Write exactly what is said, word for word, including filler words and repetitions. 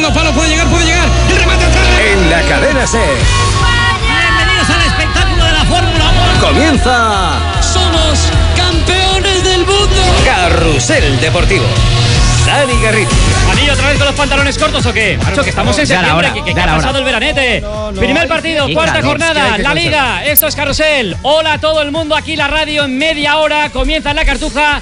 segundo palo, puede llegar, puede llegar. El remate atrás. En la cadena SER. Bienvenidos al espectáculo de la Fórmula uno. Comienza. Somos campeones del mundo. Carrusel Deportivo. Dani Garrido. ¿Anillo otra vez con los pantalones cortos o qué? Macho, que estamos en septiembre, que, que, que ha pasado el veranete. No, no, Primer partido, cuarta calor, jornada, es que hay que la Liga. Esto es Carrusel. Hola a todo el mundo, aquí la radio en media hora. Comienza en la Cartuja.